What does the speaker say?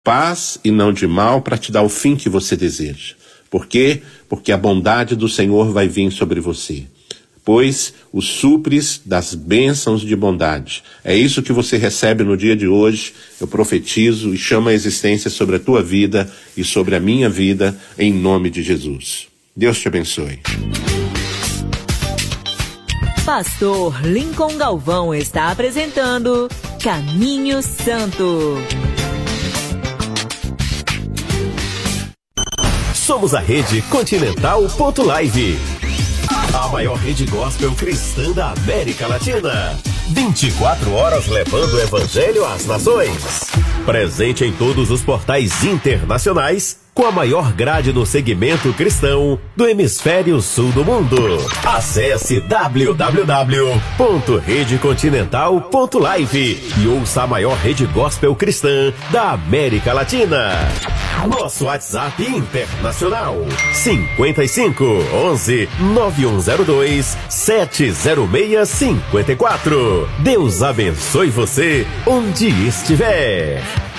paz e não de mal, para te dar o fim que você deseja. Por quê? Porque a bondade do Senhor vai vir sobre você, pois o supres das bênçãos de bondade. É isso que você recebe no dia de hoje. Eu profetizo e chamo a existência sobre a tua vida e sobre a minha vida, em nome de Jesus. Deus te abençoe. Pastor Lincoln Galvão está apresentando Caminho Santo. Somos a Rede Continental.live, a maior rede gospel cristã da América Latina. 24 horas levando o evangelho às nações. Presente em todos os portais internacionais, com a maior grade no segmento cristão do hemisfério sul do mundo. Acesse www.redecontinental.live e ouça a maior rede gospel cristã da América Latina. Nosso WhatsApp internacional 55 11 9102 70654. Deus abençoe você onde estiver.